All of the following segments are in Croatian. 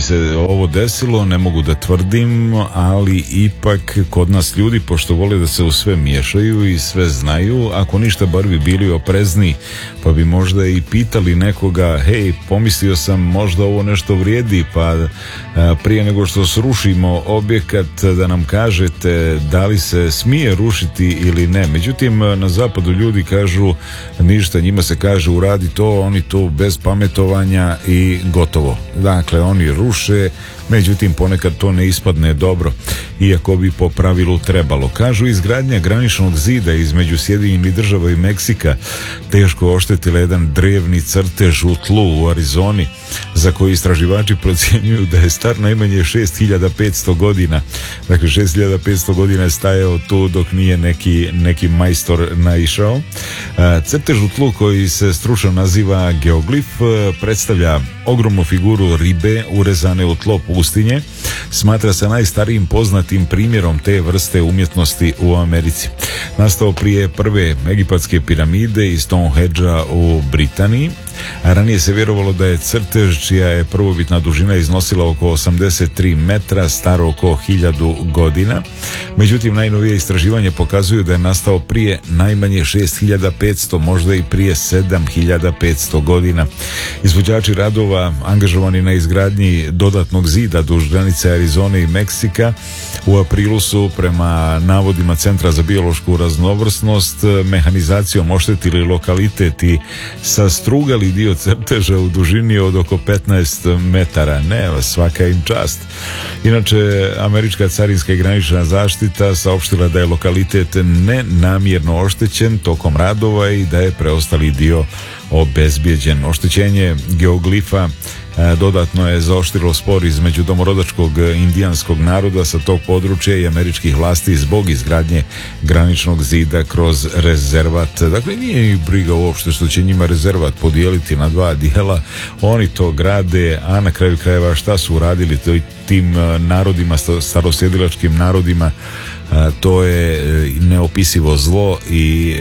bi se ovo desilo, ne mogu da tvrdim, ali ipak kod nas ljudi, pošto vole da se u sve miješaju i sve znaju, ako ništa bar bi bili oprezni, pa bi možda i pitali nekoga, hej, pomislio sam možda ovo nešto vrijedi, pa prije nego što srušimo objekat da nam kažete da li se smije rušiti ili ne. Međutim, na zapadu ljudi kažu ništa, njima se kaže uradi to, oni to bez pametovanja i gotovo. Dakle, oni ruše, međutim ponekad to ne ispadne dobro, iako bi po pravilu trebalo. Kažu, izgradnja graničnog zida između Sjedinjenih Država i Meksika teško oštetila jedan drevni crtež u tlu u Arizoni, za koji istraživači procjenjuju da je star najmanje 6500 godina. Dakle, 6500 godina je stajao tu dok nije neki majstor naišao. Crtež u tlu, koji se stručno naziva geoglif, predstavlja ogromnu figuru ribe urezane u tlo pustinje. Smatra se najstarijim poznatim primjerom te vrste umjetnosti u Americi. Nastao prije prve egipatske piramide i Stonehenge-a u Britaniji. A ranije se vjerovalo da je crtež, čija je prvobitna dužina iznosila oko 83 metra, staro oko 1000 godina. Međutim, najnovije istraživanje pokazuju da je nastao prije najmanje 6500, možda i prije 7500 godina. Izvođači radova angažovani na izgradnji dodatnog zida duž granice Arizone i Meksika u aprilu su, prema navodima Centra za biološku raznovrsnost, mehanizacijom oštetili lokalitet i sastrugali dio crteža u dužini od oko 15 metara. Ne, svaka im čast. Inače, američka carinska i granična zaštita saopštila da je lokalitet nenamjerno oštećen tokom radova i da je preostali dio obezbijeđen. Oštećenje geoglifa dodatno je zaoštrilo spor između domorodačkog indijanskog naroda sa tog područja i američkih vlasti zbog izgradnje graničnog zida kroz rezervat. Dakle, nije ih briga uopšte što će njima rezervat podijeliti na dva dijela. Oni to grade, a na kraju krajeva šta su uradili tim narodima, starosjedilačkim narodima, to je neopisivo zlo i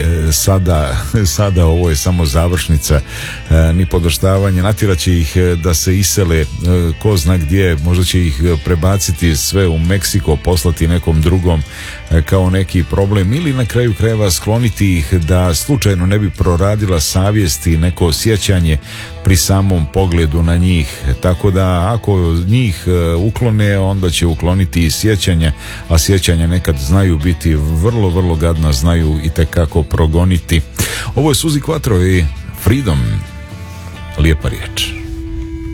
sada ovo je samo završnica, ni podoštavanje. Natjeraće ih da se isele ko zna gdje, možda će ih prebaciti sve u Meksiko, poslati nekom drugom kao neki problem, ili na kraju krajeva skloniti ih da slučajno ne bi proradila savjest i neko osjećanje pri samom pogledu na njih. Tako da ako njih uklone, onda će ukloniti i sjećanja, a sjećanja nekad znaju biti vrlo, vrlo gadna, znaju i tekako progoniti. Ovo je Suzi Quattro i Freedom. Lijepa riječ.